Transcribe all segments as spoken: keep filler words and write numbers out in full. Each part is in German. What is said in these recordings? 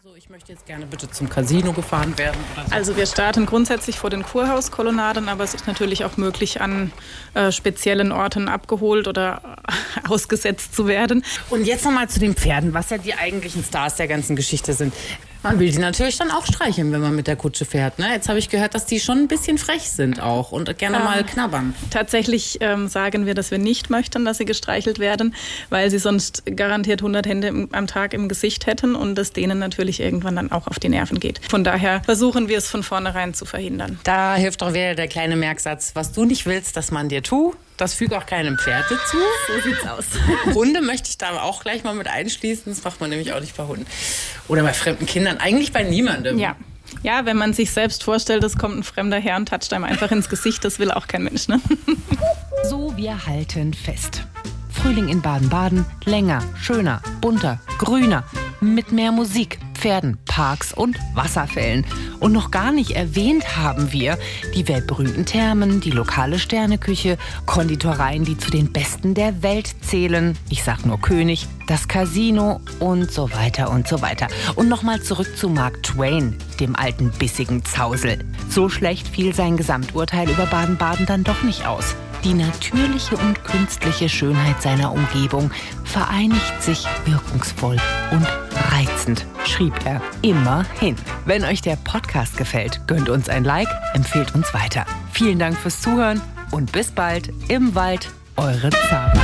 So, ich möchte jetzt gerne bitte zum Casino gefahren werden. Oder so. Also wir starten grundsätzlich vor den Kurhauskolonnaden, aber es ist natürlich auch möglich, an äh, speziellen Orten abgeholt oder ausgesetzt zu werden. Und jetzt nochmal zu den Pferden, was ja die eigentlichen Stars der ganzen Geschichte sind. Man will die natürlich dann auch streicheln, wenn man mit der Kutsche fährt. Ne? Jetzt habe ich gehört, dass die schon ein bisschen frech sind auch und gerne ähm, mal knabbern. Tatsächlich ähm, sagen wir, dass wir nicht möchten, dass sie gestreichelt werden, weil sie sonst garantiert hundert Hände im, am Tag im Gesicht hätten und es denen natürlich irgendwann dann auch auf die Nerven geht. Von daher versuchen wir es von vornherein zu verhindern. Da hilft doch wieder der kleine Merksatz, was du nicht willst, dass man dir tut. Das fügt auch keinem Pferde zu. So sieht's aus. Hunde möchte ich da auch gleich mal mit einschließen. Das macht man nämlich auch nicht bei Hunden. Oder bei fremden Kindern. Eigentlich bei niemandem. Ja. Ja, wenn man sich selbst vorstellt, es kommt ein fremder Herr und toucht einem einfach ins Gesicht, das will auch kein Mensch, ne? So, wir halten fest. Frühling in Baden-Baden, länger, schöner, bunter, grüner, mit mehr Musik, Pferden, Parks und Wasserfällen. Und noch gar nicht erwähnt haben wir die weltberühmten Thermen, die lokale Sterneküche, Konditoreien, die zu den besten der Welt zählen. Ich sag nur König, das Casino und so weiter und so weiter. Und nochmal zurück zu Mark Twain, dem alten bissigen Zausel. So schlecht fiel sein Gesamturteil über Baden-Baden dann doch nicht aus. Die natürliche und künstliche Schönheit seiner Umgebung vereinigt sich wirkungsvoll und reizend, schrieb er immerhin. Wenn euch der Podcast gefällt, gönnt uns ein Like, empfehlt uns weiter. Vielen Dank fürs Zuhören und bis bald im Wald, eure Zara.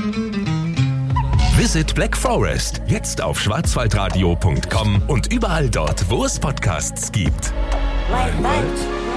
Visit Black Forest, jetzt auf schwarzwaldradio punkt com und überall dort, wo es Podcasts gibt. Wald, Wald.